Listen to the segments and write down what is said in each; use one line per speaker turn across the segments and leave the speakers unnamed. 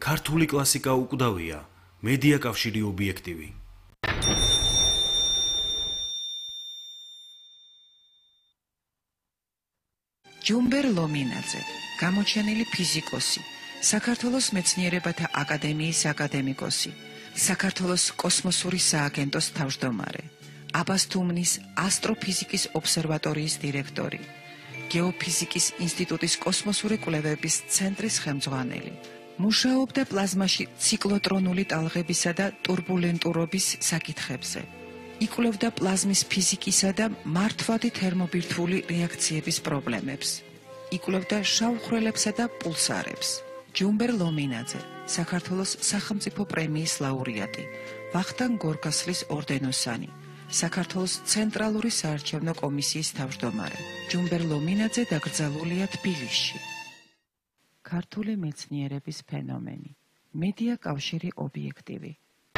ქართული კლასიკა უკვდავია, მედია კავშირი ობიექტივი.
ჯუმბერ ლომინაძე, გამოჩენილი ფიზიკოსი, საქართველოს მეცნიერებათა აკადემიის აკადემიკოსი, საქართველოს კოსმოსური სააგენტოს თავმჯდომარე, აბასთუმნის ასტროფიზიკის ობსერვატორიის დირექტორი, გეოფიზიკის ინსტიტუტის კოსმოსური კვლევების ცენტრის ხელმძღვანელი. მუშაობდა პლაზმაში ციკლოტრონული ტალღებისა და ტურბულენტურობის საკითხებზე. იკვლევდა პლაზმის ფიზიკისა და მართვადი თერმობირთვული რეაქციების პრობლემებს. იკვლევდა შავხრელებსა და პულსარებს. ჯუმბერ ლომინაძე, საქართველოს სახელმწიფო პრემიის ლაურეატი, ვახტანგ გორგასლის ორდენოსანი, საქართველოს ცენტრალური საარჩევნო კომისიის თავმჯდომარე. ჯუმბერ ლომინაძე დაკრძალულია თბილისში. ქართული მეცნიერების ფენომენი. მედია კავშირი ობიექტივი.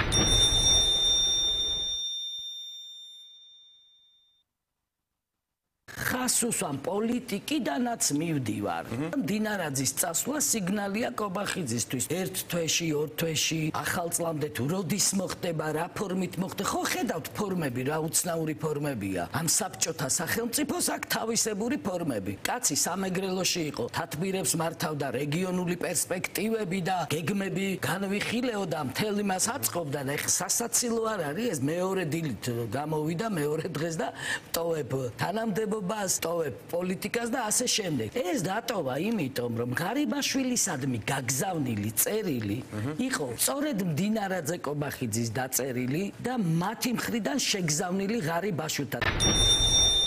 ხასუსვან პოლიტიკიდანაც მივდივარ. დინარაძის წასვლა სიგნალია კობახიძისთვის. ერთ თვეში, ორ თვეში, ახალ წლამდე თუ როდის მოხდება, რა ფორმით მოხდება. ხო ხედავთ ფორმები, რა უცნაური ფორმებია. ამ საბჭოთა სახელმწიფოს აქ თავისებური ფორმები. კაცი სამეგრელოში იყო, თათბირებს მართავდა, რეგიონული პერსპექტივები და გეგმები განვიხილეოდა, მთელი მას აწყობდა და ეხლა სასაცილო არ არის ეს მეორე დილით გამოვიდა მეორე დღეს და ტოვებ თანამდებობა სტოვებ პოლიტიკას და ასე შემდეგ. ეს დატოვა იმიტომ, რომ ღარიბაშვილისადმი გაგზავნილი წერილი იყო სწორედ მდინარაძე კობახიძის დაწერილი და მათი მხრიდან შეგზავნილი ღარიბაშვილთან.